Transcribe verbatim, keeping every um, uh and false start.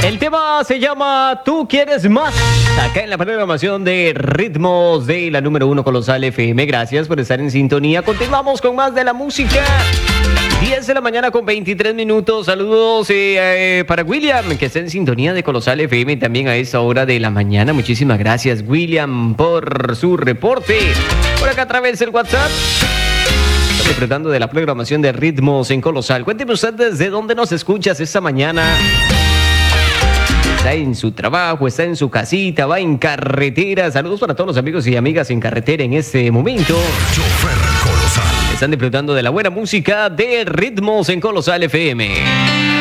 El tema se llama Tú quieres más. Acá en la programación de Ritmos de la número uno Colosal F M. Gracias por estar en sintonía. Continuamos con más de la música. diez de la mañana con veintitrés minutos. Saludos eh, eh, para William, que está en sintonía de Colosal F M también a esta hora de la mañana. Muchísimas gracias, William, por su reporte. Por acá a través del WhatsApp. Disfrutando de la programación de Ritmos en Colosal. Cuénteme usted desde dónde nos escuchas esta mañana. Está en su trabajo, está en su casita, va en carretera. Saludos para todos los amigos y amigas en carretera en este momento. Chofer Colosal. Están disfrutando de la buena música de Ritmos en Colosal F M.